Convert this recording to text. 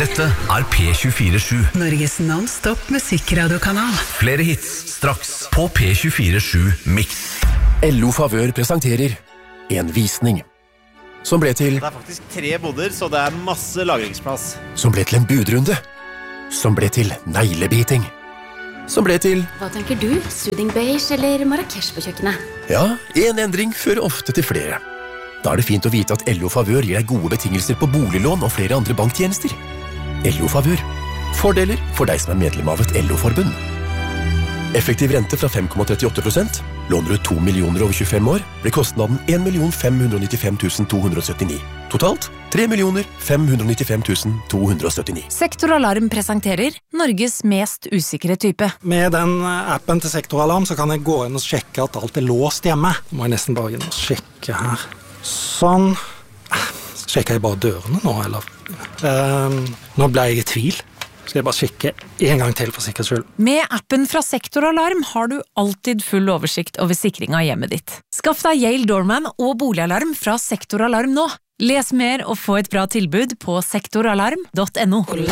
Dette P24-7. Norges non-stop musikkradiokanal. Flere hits straks på P24-7 Mix. LO Favør presenterer en visning som ble til Det faktisk 3 boder, så det masse lagringsplass. Som ble til en budrunde. Som ble til neglebiting. Som ble til Hva tenker du? Soothing beige eller Marrakesh på kjøkkenet? Ja, en endring fører ofte til flere. Da det fint å vite at LO Favør gir deg gode betingelser på boliglån og flere andre banktjenester. LO Favør. Fordeler for deg som medlem av et LO-forbund. Effektiv rente fra 5,38%. Låner du 2 millioner over 25 år, blir kostnaden 1 595 279. Totalt 3 595 279. Sektoralarm presenterer Norges mest usikre type. Med den appen til Sektoralarm så kan jeg gå inn og sjekke at alt låst hjemme. Nå må jeg nesten bare inn og sjekke her. Sånn. Sjekker jeg bare dørene nå, eller? Nå ble jeg i tvil. Skal jeg bare sjekke en gang til for sikkerhets skyld. Med appen fra Sektoralarm har du alltid full oversikt over sikring av hjemmet ditt. Skaff deg Yale Doorman og boligalarm fra Sektoralarm nå. Les mer og få et bra tilbud på sektoralarm.no.